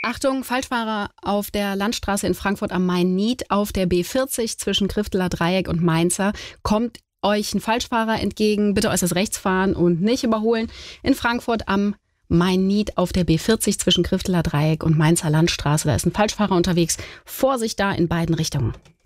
Achtung, Falschfahrer auf der Landstraße in Frankfurt am Main-Nied auf der B40 zwischen Krifteler Dreieck und Mainzer kommt euch ein Falschfahrer entgegen. Bitte äußerst rechts fahren und nicht überholen. In Frankfurt am Main-Nied auf der B40 zwischen Krifteler Dreieck und Mainzer Landstraße. Da ist ein Falschfahrer unterwegs. Vorsicht da in beiden Richtungen.